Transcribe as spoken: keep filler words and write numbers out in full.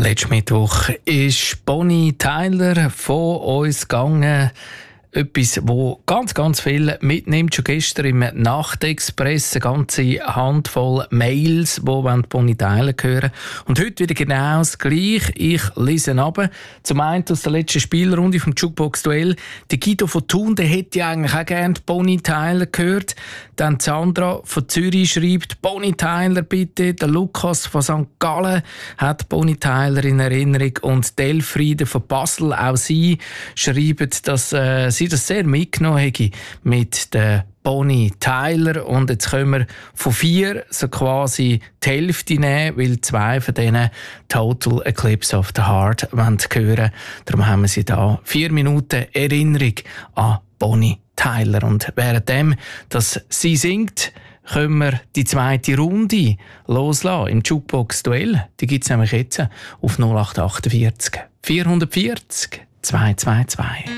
Letzten Mittwoch ist Bonnie Tyler von uns gegangen. Etwas, wo ganz, ganz viel mitnimmt. Schon gestern im Nachtexpress eine ganze Handvoll Mails, die Bonnie Tyler hören. Und heute wieder genau das Gleiche. Ich lese ab. Zum einen aus der letzten Spielrunde vom Jukebox-Duell. Der Guido von Thun, der hätte ja eigentlich auch gerne Bonnie Tyler gehört. Dann Sandra von Zürich schreibt, Bonnie Tyler bitte. Der Lukas von Sankt Gallen hat Bonnie Tyler in Erinnerung. Und Delfriede von Basel, auch sie, schreiben, dass äh, sie das sehr mitgenommen hätte mit der Bonnie Tyler. Und jetzt können wir von vier so quasi die Hälfte nehmen, weil zwei von denen Total Eclipse of the Heart hören wollen. Darum haben wir sie da vier Minuten Erinnerung an Bonnie Tyler. Und währenddem, dass sie singt, können wir die zweite Runde loslassen im Jukebox-Duell. Die gibt es nämlich jetzt auf null acht acht vier vier vierzig zwei zwei zwei.